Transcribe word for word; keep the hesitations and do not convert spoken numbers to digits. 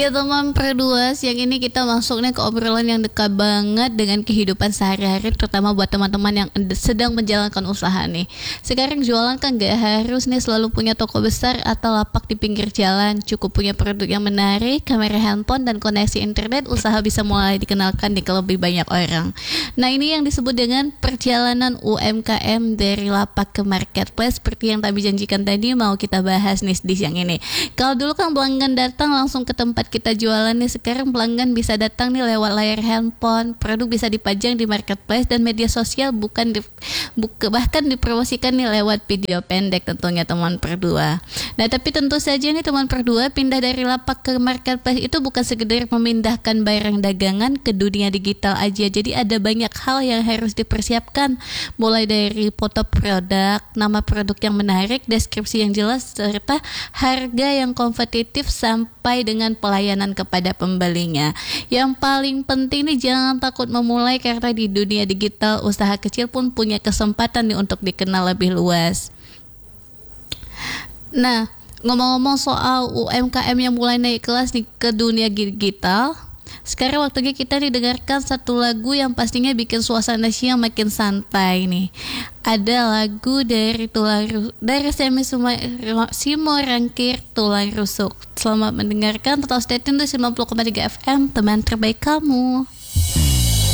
Ya teman berdua, siang ini kita masuknya ke obrolan yang dekat banget dengan kehidupan sehari-hari, terutama buat teman-teman yang sedang menjalankan usaha nih. Sekarang jualan kan gak harus nih selalu punya toko besar atau lapak di pinggir jalan. Cukup punya produk yang menarik, kamera handphone, dan koneksi internet, usaha bisa mulai dikenalkan di ke lebih banyak orang. Nah, ini yang disebut dengan perjalanan U M K M dari lapak ke marketplace, seperti yang kami janjikan tadi mau kita bahas nih di siang ini. Kalau dulu kan pelanggan datang langsung ke tempat kita jualan nih, sekarang pelanggan bisa datang nih lewat layar handphone, produk bisa dipajang di marketplace dan media sosial, bukan di, buka, bahkan dipromosikan nih lewat video pendek tentunya teman berdua. Nah, tapi tentu saja nih teman berdua, pindah dari lapak ke marketplace itu bukan sekedar memindahkan barang dagangan ke dunia digital aja. Jadi ada banyak hal yang harus dipersiapkan, mulai dari foto produk, nama produk yang menarik, deskripsi yang jelas, serta harga yang kompetitif sampai dengan pelayanan kepada pembelinya. Yang paling penting nih, jangan takut memulai, karena di dunia digital usaha kecil pun punya kesempatan nih untuk dikenal lebih luas. Nah, ngomong-ngomong soal U M K M yang mulai naik kelas nih ke dunia digital, sekarang waktunya kita didengarkan satu lagu yang pastinya bikin suasana siang makin santai nih. Ada lagu dari Tulang dari Semi Simo Rangkir, Tulang Rusuk. Selamat mendengarkan, tetap stay tune di sembilan puluh koma tiga F M, teman terbaik kamu.